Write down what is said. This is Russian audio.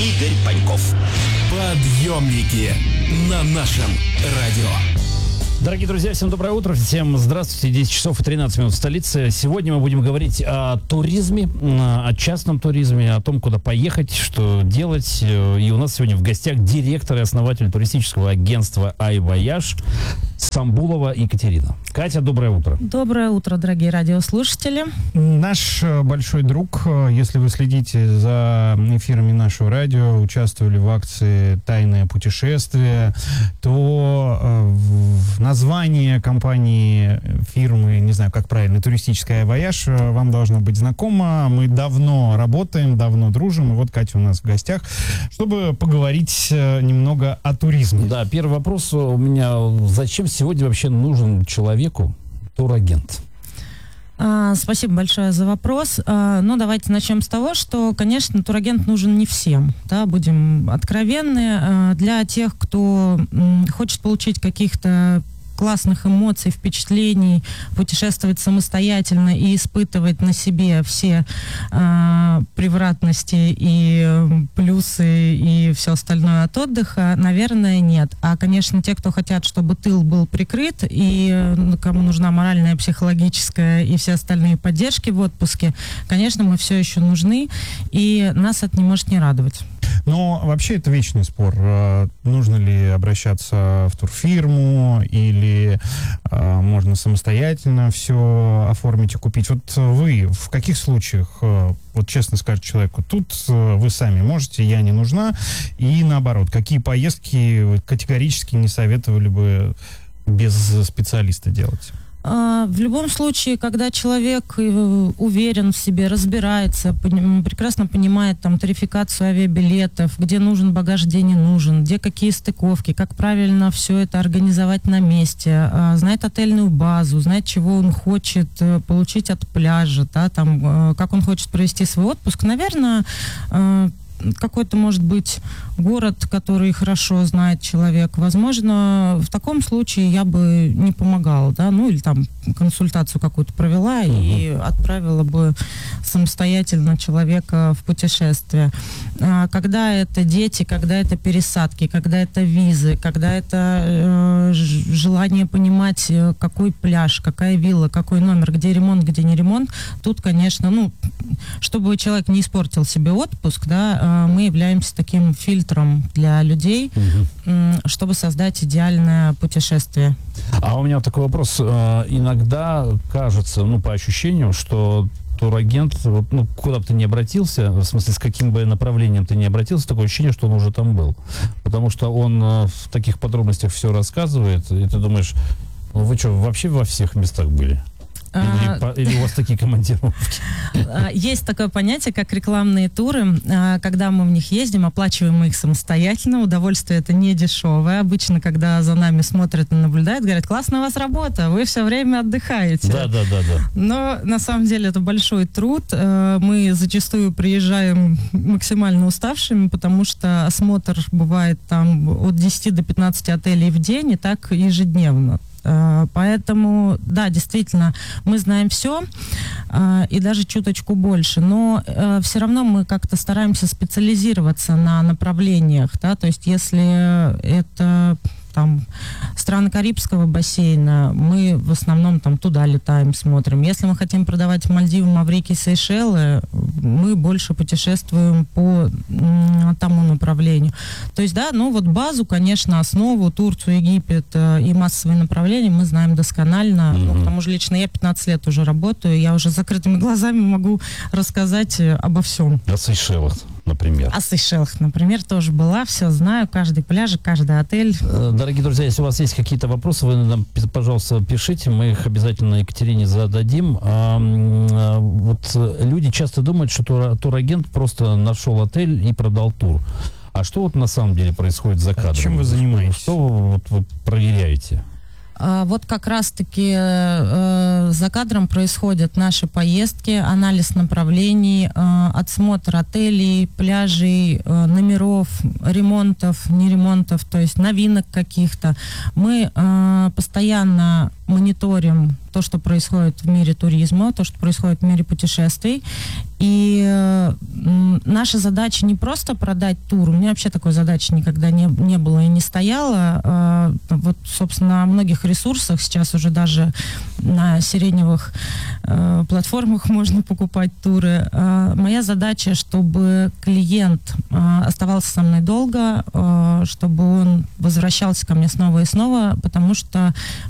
Игорь Паньков. Подъемники на нашем радио. Дорогие друзья, всем доброе утро, всем здравствуйте, 10 часов и 13 минут в столице. Сегодня мы будем говорить о туризме, о частном туризме, о том, куда поехать, что делать. И у нас сегодня в гостях директор и основатель туристического агентства iVoyage Самбулова Екатерина. Катя, доброе утро. Доброе утро, дорогие радиослушатели. Наш большой друг, если вы следите за эфирами нашего радио, участвовали в акции «Тайное путешествие», то в название компании, фирмы, не знаю, как правильно, туристическая iVoyage, вам должно быть знакомо. Мы давно работаем, давно дружим. И вот Катя у нас в гостях, чтобы поговорить немного о туризме. Да, первый вопрос у меня. Зачем сегодня вообще нужен человеку турагент? Спасибо большое за вопрос. Ну, давайте начнем с того, что, конечно, турагент нужен не всем. Да, будем откровенны. Для тех, кто хочет получить каких-то классных эмоций, впечатлений, путешествовать самостоятельно и испытывать на себе все превратности и плюсы и все остальное от отдыха, наверное, нет. А, конечно, те, кто хотят, чтобы тыл был прикрыт и кому нужна моральная, психологическая и все остальные поддержки в отпуске, конечно, мы все еще нужны, и нас это не может не радовать. Но вообще это вечный спор. Нужно ли обращаться в турфирму или можно самостоятельно все оформить и купить. Вот вы в каких случаях, вот честно скажет человеку, тут вы сами можете, я не нужна, и наоборот, какие поездки вы категорически не советовали бы без специалиста делать? В любом случае, когда человек уверен в себе, разбирается, прекрасно понимает там тарификацию авиабилетов, где нужен багаж, где не нужен, где какие стыковки, как правильно все это организовать на месте, знает отельную базу, знает, чего он хочет получить от пляжа, да, там, как он хочет провести свой отпуск, наверное, какой-то, может быть, город, который хорошо знает человек. Возможно, в таком случае я бы не помогала, да, ну или там консультацию какую-то провела и отправила бы самостоятельно человека в путешествие. Когда это дети, когда это пересадки, когда это визы, когда это желание понимать, какой пляж, какая вилла, какой номер, где ремонт, где не ремонт, тут, конечно, ну, чтобы человек не испортил себе отпуск, да, мы являемся таким фильтром для людей, чтобы создать идеальное путешествие. А у меня вот такой вопрос. Иногда кажется, ну, по ощущениям, что турагент, вот, ну, куда бы ты ни обратился, в смысле, с каким бы направлением ты ни обратился, такое ощущение, что он уже там был. Потому что он в таких подробностях все рассказывает, и ты думаешь, ну, вы что, вообще во всех местах были? Или у вас такие командировки? Есть такое понятие, как рекламные туры. Когда мы в них ездим, оплачиваем мы их самостоятельно. Удовольствие это не дешевое. Обычно, когда за нами смотрят и наблюдают, говорят, классная у вас работа, вы все время отдыхаете. Да. Но на самом деле это большой труд. Мы зачастую приезжаем максимально уставшими, потому что осмотр бывает там от 10 до 15 отелей в день, и так ежедневно. Поэтому, да, действительно, мы знаем все, и даже чуточку больше, но все равно мы как-то стараемся специализироваться на направлениях, да, то есть если это там страны Карибского бассейна, мы в основном там туда летаем, смотрим. Если мы хотим продавать Мальдивы, Маврикий, Сейшелы, мы больше путешествуем по тому направлению. То есть, да, ну вот базу, конечно, основу, Турцию, Египет и массовые направления мы знаем досконально. Ну, к тому же лично я 15 лет уже работаю, я уже с закрытыми глазами могу рассказать обо всем. О Сейшелах, например. О Сейшелах, например, тоже была, все знаю, каждый пляж, каждый отель. Дорогие друзья, если у вас есть какие-то вопросы, вы нам, пожалуйста, пишите, мы их обязательно Екатерине зададим. Вот люди часто думают, что турагент просто нашел отель и продал тур. А что вот на самом деле происходит за кадром? Чем вы занимаетесь? Что вы проверяете? Вот как раз-таки за кадром происходят наши поездки, анализ направлений, отсмотр отелей, пляжей, номеров, ремонтов, не ремонтов, то есть новинок каких-то. Мы постоянно мониторим то, что происходит в мире туризма, то, что происходит в мире путешествий. И наша задача не просто продать тур. У меня вообще такой задачи никогда не было и не стояло. Вот, собственно, на многих ресурсах сейчас уже даже на сиреневых платформах можно покупать туры. Моя задача, чтобы клиент оставался со мной долго, чтобы он возвращался ко мне снова и снова, потому что